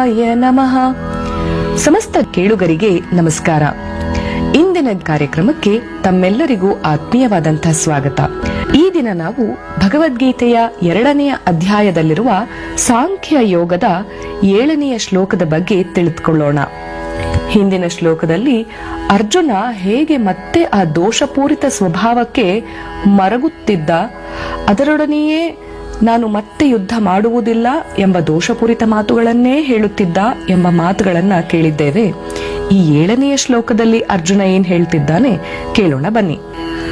ರುದ್ರಾಯ ನಮಃ. ಸಮಸ್ತ ಕೇಳುಗರಿಗೆ ನಮಸ್ಕಾರ. ಇಂದಿನ ಕಾರ್ಯಕ್ರಮಕ್ಕೆ ತಮ್ಮೆಲ್ಲರಿಗೂ ಆತ್ಮೀಯವಾದಂತಹ ಸ್ವಾಗತ. ಈ ದಿನ ನಾವು ಭಗವದ್ಗೀತೆಯ 2ನೇ ಅಧ್ಯಾಯದಲ್ಲಿರುವ ಸಾಂಖ್ಯ ಯೋಗದ 7ನೆಯ ಶ್ಲೋಕದ ಬಗ್ಗೆ ತಿಳಿದುಕೊಳ್ಳೋಣ. ಹಿಂದಿನ ಶ್ಲೋಕದಲ್ಲಿ ಅರ್ಜುನ ಹೇಗೆ ಮತ್ತೆ ಆ ದೋಷಪೂರಿತ ಸ್ವಭಾವಕ್ಕೆ ಮರಗುತ್ತಿದ್ದ, ಅದರೊಡನೆಯೇ ನಾನು ಮತ್ತೆ ಯುದ್ಧ ಮಾಡುವುದಿಲ್ಲ ಎಂಬ ದೋಷಪೂರಿತ ಮಾತುಗಳನ್ನೇ ಹೇಳುತ್ತಿದ್ದ ಎಂಬ ಮಾತುಗಳನ್ನ ಕೇಳಿದ್ದೇವೆ. ಈ 7ನೆಯ ಶ್ಲೋಕದಲ್ಲಿ ಅರ್ಜುನ ಏನ್ ಹೇಳ್ತಿದ್ದಾನೆ ಕೇಳೋಣ ಬನ್ನಿ.